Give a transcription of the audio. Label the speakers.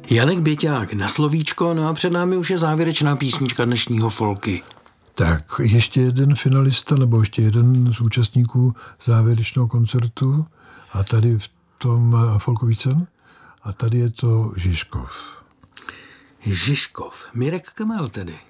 Speaker 1: Janek Běťák na slovíčko, no a před námi už je závěrečná písnička dnešního Folky.
Speaker 2: Tak ještě jeden finalista, nebo ještě jeden z účastníků závěrečného koncertu a tady v tom folkových cen a tady je to Žižkov.
Speaker 1: Žižkov, Mirek Kemel tedy.